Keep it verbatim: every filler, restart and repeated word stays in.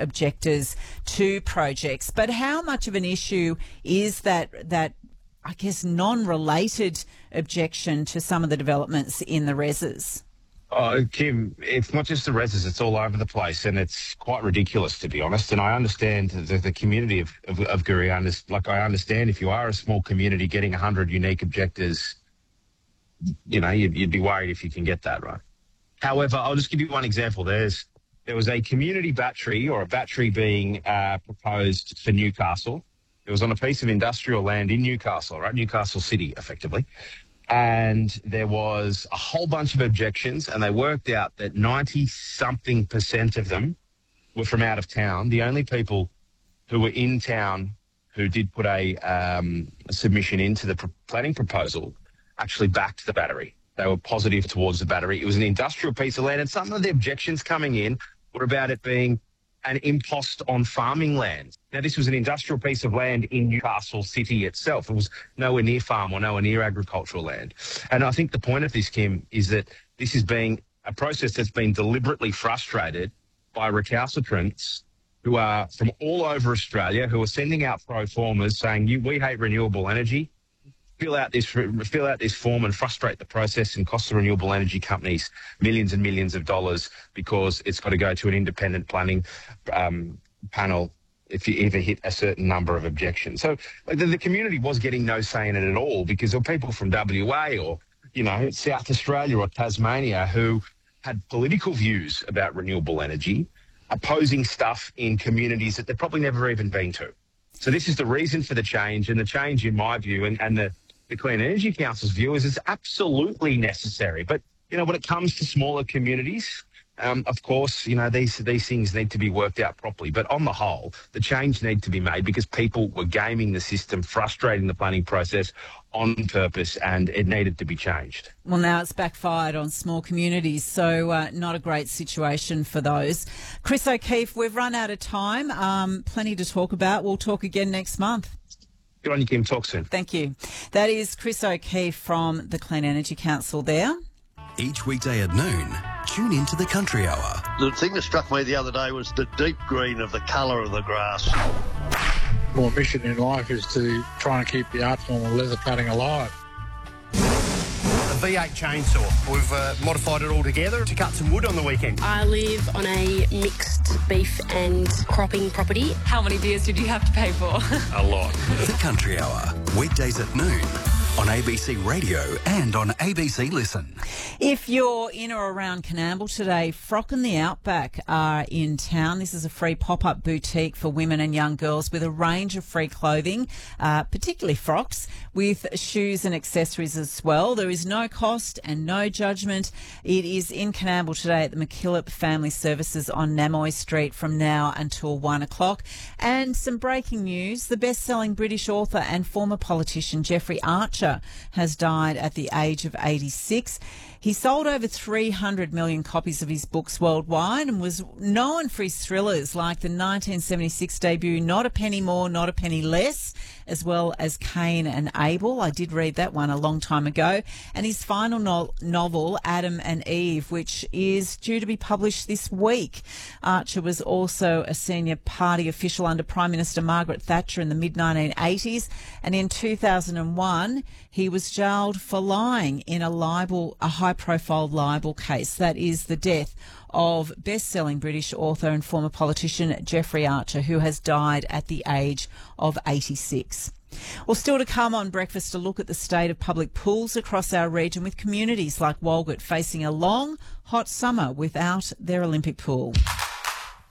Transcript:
objectors to projects. But how much of an issue is that, that I guess, non-related objection to some of the developments in the reses? Oh, Kim, it's not just the reses, it's all over the place, and it's quite ridiculous, to be honest. And I understand the, the community of, of, of Guri, like I understand if you are a small community getting one hundred unique objectors, you know, you'd, you'd be worried if you can get that, right? However, I'll just give you one example. There's There was a community battery, or a battery being uh, proposed for Newcastle. It was on a piece of industrial land in Newcastle, right? Newcastle City, effectively. And there was a whole bunch of objections, and they worked out that ninety-something percent of them were from out of town. The only people who were in town who did put a, um, a submission into the pr- planning proposal actually backed the battery. They were positive towards the battery. It was an industrial piece of land, and some of the objections coming in were about it being an impost on farming land. Now, this was an industrial piece of land in Newcastle City itself. It was nowhere near farm or nowhere near agricultural land. And I think the point of this, Kim, is that this is being a process that's been deliberately frustrated by recalcitrants who are from all over Australia, who are sending out pro formas saying, "You, we hate renewable energy. Fill out this fill out this form and frustrate the process and cost the renewable energy companies millions and millions of dollars because it's got to go to an independent planning um, panel if you ever hit a certain number of objections." So like, the, the community was getting no say in it at all, because there were people from W A or, you know, South Australia or Tasmania who had political views about renewable energy, opposing stuff in communities that they've probably never even been to. So this is the reason for the change, and the change, in my view, and, and the The Clean Energy Council's view is it's absolutely necessary. But, you know, when it comes to smaller communities, um, of course, you know, these these things need to be worked out properly. But on the whole, the change needs to be made because people were gaming the system, frustrating the planning process on purpose, and it needed to be changed. Well, now it's backfired on small communities, so uh, not a great situation for those. Chris O'Keefe, we've run out of time. Um, plenty to talk about. We'll talk again next month. Good on you, Kim. Talk soon. Thank you. That is Chris O'Keefe from the Clean Energy Council there. Each weekday at noon, tune into the Country Hour. The thing that struck me the other day was the deep green of the colour of the grass. My mission in life is to try and keep the art form of leather cutting alive. A V eight chainsaw. We've uh, modified it all together to cut some wood on the weekend. I live on a mixed beef and cropping property. How many beers did you have to pay for? A lot. The Country Hour, weekdays at noon on A B C Radio and on A B C Listen. If you're in or around Coonamble today, Frock and the Outback are in town. This is a free pop-up boutique for women and young girls with a range of free clothing, uh, particularly frocks, with shoes and accessories as well. There is no cost and no judgment. It is in Coonamble today at the McKillop Family Services on Namoy Street from now until one o'clock. And some breaking news, the best-selling British author and former politician Jeffrey Archer has died at the age of eighty-six. He sold over three hundred million copies of his books worldwide and was known for his thrillers like the nineteen seventy-six debut Not a Penny More, Not a Penny Less, as well as Cain and Abel. I did read that one a long time ago. And his final no- novel, Adam and Eve, which is due to be published this week. Archer was also a senior party official under Prime Minister Margaret Thatcher in the mid nineteen eighties. And in two thousand one, he was jailed for lying in a libel, a high-profile libel case. That is the death of best-selling British author and former politician Jeffrey Archer, who has died at the age of eighty-six. Well, still to come on Breakfast, a look at the state of public pools across our region, with communities like Walgett facing a long, hot summer without their Olympic pool.